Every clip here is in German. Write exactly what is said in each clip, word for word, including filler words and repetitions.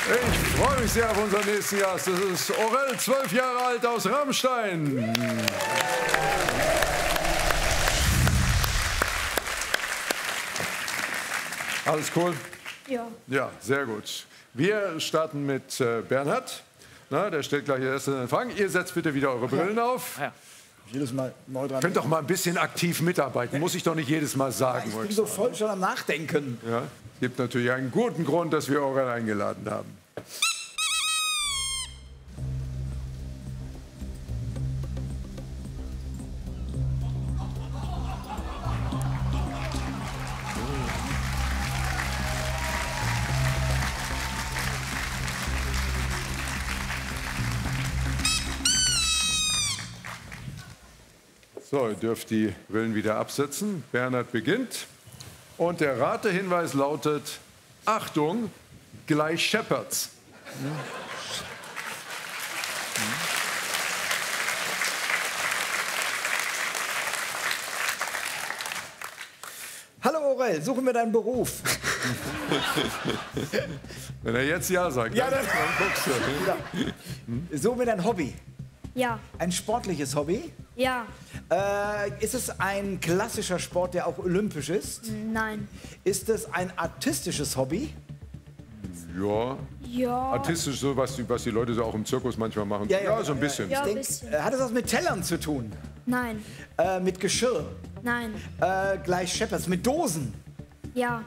Ich freue mich sehr auf unseren nächsten Gast. Das ist Aurel, zwölf Jahre alt, aus Rammstein. Alles cool? Ja. Ja, sehr gut. Wir starten mit äh, Bernhard. Na, der stellt gleich erst den Empfang. Ihr setzt bitte wieder eure Brillen auf. Ja. Jedes Mal neu dran. Könnt doch mal ein bisschen aktiv mitarbeiten. Muss ich doch nicht jedes Mal sagen. Ich bin so voll schon am Nachdenken. Ja, gibt natürlich einen guten Grund, dass wir Aurel eingeladen haben. So, ihr dürft die Brillen wieder absetzen. Bernhard beginnt. Und der Ratehinweis lautet: Achtung, gleich Shepherds. Hallo Aurel, suchen wir deinen Beruf. Wenn er jetzt Ja sagt, Ja, dann, dann- dann guckst du. Ja. Suchen wir dein Hobby. Ja. Ein sportliches Hobby. Ja. Äh, ist es ein klassischer Sport, der auch olympisch ist? Nein. Ist es ein artistisches Hobby? Ja, Ja. artistisch so, was die, was die Leute so auch im Zirkus manchmal machen. Ja, ja, so ein ja, bisschen. ja. Ich denk, bisschen. äh, hat es was mit Tellern zu tun? Nein. Äh, mit Geschirr? Nein. Äh, gleich Shepherds. Mit Dosen? Ja.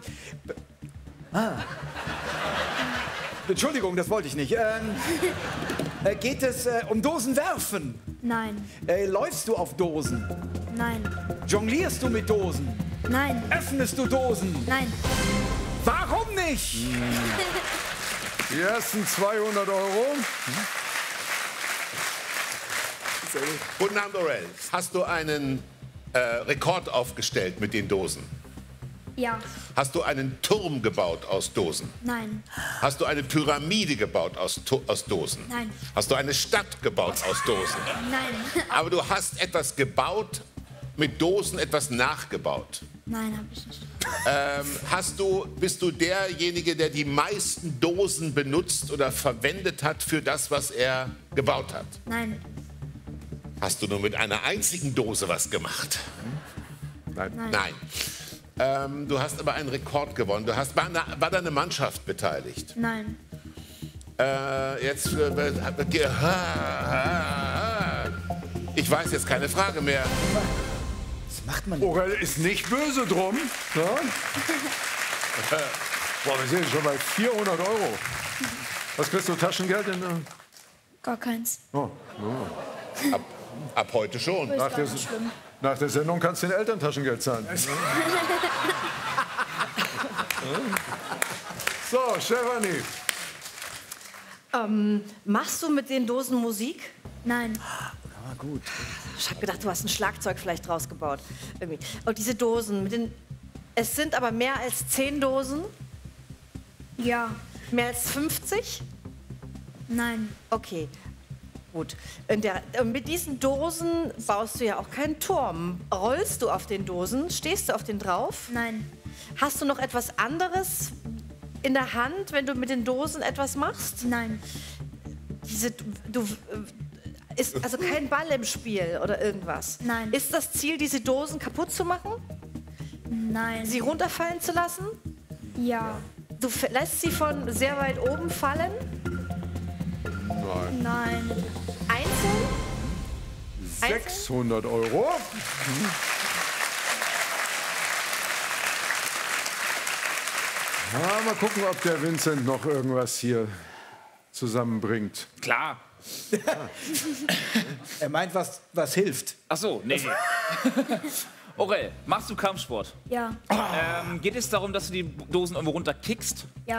Entschuldigung, das wollte ich nicht. Ähm, äh, geht es äh, um Dosen werfen? Nein. Äh, läufst du auf Dosen? Nein. Jonglierst du mit Dosen? Nein. Öffnest du Dosen? Nein. Warum nicht? Die ersten zweihundert Euro. Guten Abend, Aurel. Hast du einen äh, Rekord aufgestellt mit den Dosen? Ja. Hast du einen Turm gebaut aus Dosen? Nein. Hast du eine Pyramide gebaut aus, Tu- aus Dosen? Nein. Hast du eine Stadt gebaut aus Dosen? Nein. Aber du hast etwas gebaut, mit Dosen etwas nachgebaut. Nein, hab ich nicht. Ähm, hast du, bist du derjenige, der die meisten Dosen benutzt oder verwendet hat für das, was er gebaut hat? Nein. Hast du nur mit einer einzigen Dose was gemacht? Nein. Nein. Nein. Ähm, du hast aber einen Rekord gewonnen. Du hast, war, eine, war deine Mannschaft beteiligt? Nein. Äh, jetzt. Äh, äh, ich weiß jetzt keine Frage mehr. Was macht man? Aurel ist nicht böse drum. Ja? Boah, wir sind schon bei vierhundert Euro. Was kriegst du Taschengeld? In, äh? Gar keins. oh, oh. Ab, ab heute schon. Ist Nach, gar der, nicht schlimm. nach der Sendung kannst du den Eltern Taschengeld zahlen. So, Stefanie. Ähm, machst du mit den Dosen Musik? Nein. Ah, gut. Ich habe gedacht, du hast ein Schlagzeug vielleicht draus gebaut. Irgendwie. Und diese Dosen, mit den, es sind aber mehr als zehn Dosen? Ja. Mehr als fünfzig? Nein. Okay, gut. Und der, und mit diesen Dosen baust du ja auch keinen Turm. Rollst du auf den Dosen? Stehst du auf den drauf? Nein. Hast du noch etwas anderes in der Hand, wenn du mit den Dosen etwas machst? Nein. Diese, du, äh, ist also kein Ball im Spiel oder irgendwas? Nein. Ist das Ziel, diese Dosen kaputt zu machen? Nein. Sie runterfallen zu lassen? Ja. Du f- lässt sie von sehr weit oben fallen? Nein. Nein. Einzeln? sechshundert Euro. Ja, mal gucken, ob der Vincent noch irgendwas hier zusammenbringt. Klar. Er meint, was, was hilft. Ach so, nee. Aurel, machst du Kampfsport? Ja. Ähm, geht es darum, dass du die Dosen irgendwo runterkickst? Ja.